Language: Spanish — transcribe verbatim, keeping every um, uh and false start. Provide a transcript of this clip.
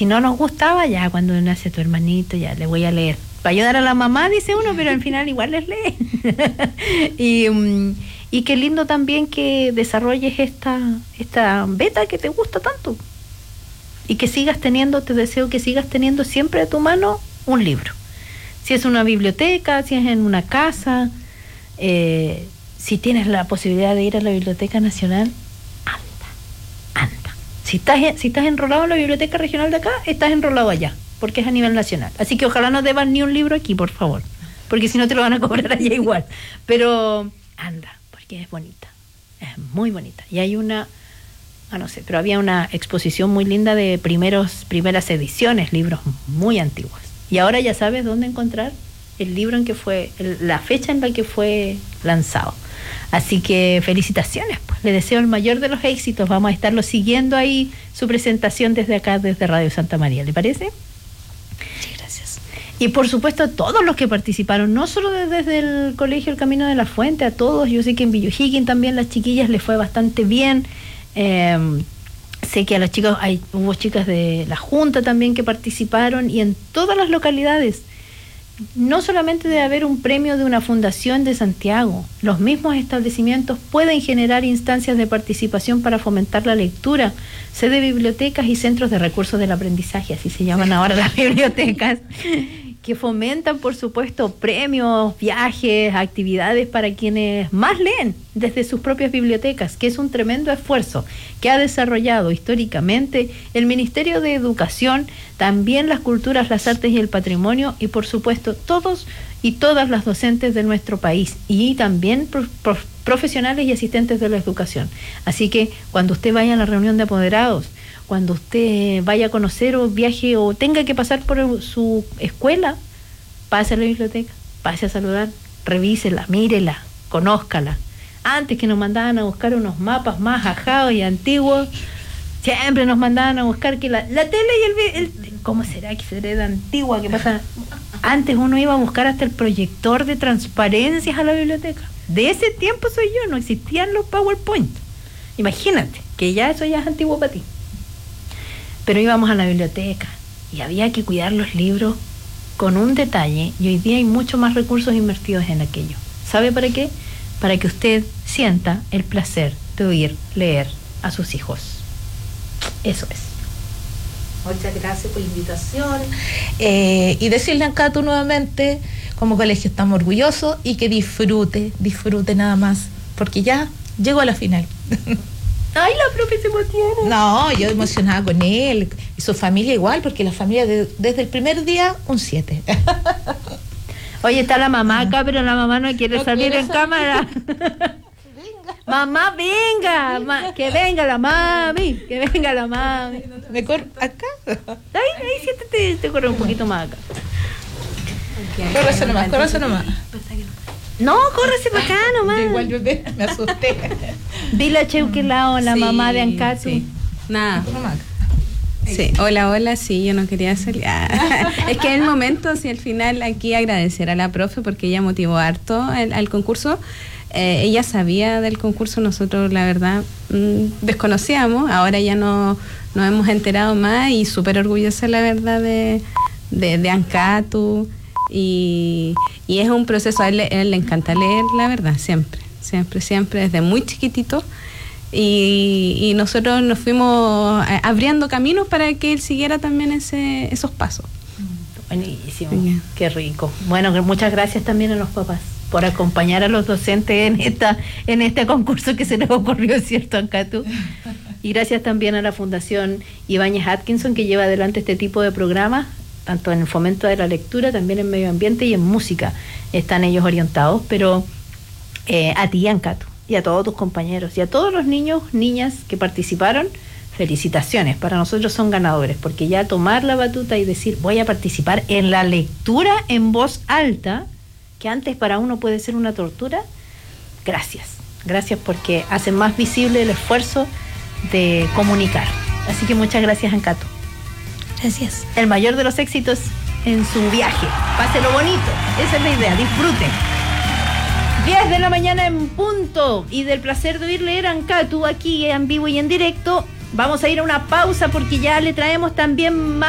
Si no nos gustaba, ya cuando nace tu hermanito, ya le voy a leer. Para ayudar a la mamá, dice uno, pero al final igual les lee. y, um, y qué lindo también que desarrolles esta, esta beta que te gusta tanto. Y que sigas teniendo, te deseo que sigas teniendo siempre a tu mano un libro. Si es una biblioteca, si es en una casa, eh, si tienes la posibilidad de ir a la Biblioteca Nacional, anda, anda. Si estás, si estás enrolado en la Biblioteca Regional de acá, estás enrolado allá, porque es a nivel nacional. Así que ojalá no debas ni un libro aquí, por favor, porque si no te lo van a cobrar allá igual. Pero anda, porque es bonita, es muy bonita. Y hay una, ah, no sé, pero había una exposición muy linda de primeros, primeras ediciones, libros muy antiguos. Y ahora ya sabes dónde encontrar el libro en que fue, el, la fecha en la que fue lanzado. Así que felicitaciones, pues. Le deseo el mayor de los éxitos. Vamos a estarlo siguiendo ahí, su presentación desde acá, desde Radio Santa María. ¿Le parece? Sí, gracias. Y por supuesto a todos los que participaron, no solo desde, desde el Colegio El Camino de la Fuente, a todos. Yo sé que en Villuhiggin también las chiquillas les fue bastante bien. Eh, Sé que a las chicas, hay, hubo chicas de la Junta también que participaron, y en todas las localidades. No solamente debe haber un premio de una fundación de Santiago, los mismos establecimientos pueden generar instancias de participación para fomentar la lectura. Sé de bibliotecas y centros de recursos del aprendizaje, así se llaman ahora las bibliotecas, que fomentan, por supuesto, premios, viajes, actividades para quienes más leen desde sus propias bibliotecas, que es un tremendo esfuerzo que ha desarrollado históricamente el Ministerio de Educación, también las culturas, las artes y el patrimonio, y por supuesto todos y todas las docentes de nuestro país, y también pro, pro, profesionales y asistentes de la educación. Así que cuando usted vaya a la reunión de apoderados, cuando usted vaya a conocer o viaje o tenga que pasar por su escuela, pase a la biblioteca, pase a saludar, revísela, mírela, conózcala. Antes que nos mandaban a buscar unos mapas más ajados y antiguos, siempre nos mandaban a buscar que la, la tele y el, el... ¿Cómo será que será de antigua? ¿Qué pasa? Antes uno iba a buscar hasta el proyector de transparencias a la biblioteca. De ese tiempo soy yo, no existían los PowerPoint. Imagínate, que ya eso ya es antiguo para ti. Pero íbamos a la biblioteca y había que cuidar los libros con un detalle, y hoy día hay mucho más recursos invertidos en aquello. ¿Sabe para qué? Para que usted sienta el placer de oír leer a sus hijos. Eso es. Muchas gracias por la invitación. Eh, y decirle a Catu nuevamente, como colegio estamos orgullosos, y que disfrute, disfrute nada más, porque ya llegó a la final. Ay, la profe se emociona. No, yo emocionada con él y su familia igual, porque la familia de, desde el primer día un siete. Oye, está la mamá acá, pero la mamá no quiere no salir quiere en salir. cámara. Venga. Mamá, venga, Ma, que venga la mami, que venga la mami. ¿Me corro acá? Ahí, ahí siéntate, te corre un poquito más acá. Okay, córrese nomás, córrese nomás. No, córrese para acá nomás. Yo igual yo me, me asusté. Dile a Cheuquelao, la sí, mamá de Ancatu. Sí. Nada. Sí, hola, hola, sí, yo no quería salir. Ah, es que en el momento, sí, al final aquí agradecer a la profe porque ella motivó harto al, al concurso. Eh, ella sabía del concurso, nosotros la verdad mmm, desconocíamos, ahora ya no, nos hemos enterado más, y súper orgullosa la verdad de, de, de Ancatu. Y, y es un proceso, a él, a él le encanta leer, la verdad, siempre, siempre, siempre, desde muy chiquitito. Y, y nosotros nos fuimos abriendo caminos para que él siguiera también ese, esos pasos. Buenísimo, sí. Qué rico. Bueno, muchas gracias también a los papás por acompañar a los docentes en esta en este concurso que se les ocurrió, ¿cierto, Ancatu? Y gracias también a la Fundación Ibáñez Atkinson, que lleva adelante este tipo de programas, tanto en el fomento de la lectura, también en medio ambiente y en música. Están ellos orientados, pero eh, a ti, Ancatu, y a todos tus compañeros, y a todos los niños, niñas que participaron, felicitaciones. Para nosotros son ganadores, porque ya tomar la batuta y decir, voy a participar en la lectura en voz alta, que antes para uno puede ser una tortura, gracias. Gracias porque hacen más visible el esfuerzo de comunicar. Así que muchas gracias, Ancatu. Gracias. El mayor de los éxitos en su viaje. Páselo bonito. Esa es la idea. Disfruten. diez de la mañana en punto. Y del placer de oír leer a Ancatu aquí en vivo y en directo. Vamos a ir a una pausa porque ya le traemos también más.